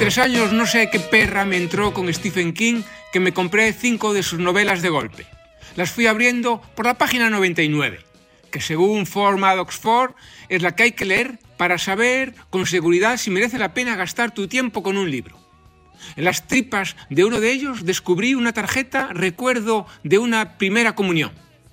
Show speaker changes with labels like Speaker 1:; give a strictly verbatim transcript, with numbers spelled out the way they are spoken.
Speaker 1: Tres años no sé qué perra me entró con Stephen King que me compré cinco de sus novelas de golpe. Las fui abriendo por la página noventa y nueve, que según Forma de Oxford es la que hay que leer para saber con seguridad si merece la pena gastar tu tiempo con un libro. En las tripas de uno de ellos descubrí una tarjeta recuerdo de una primera comunión.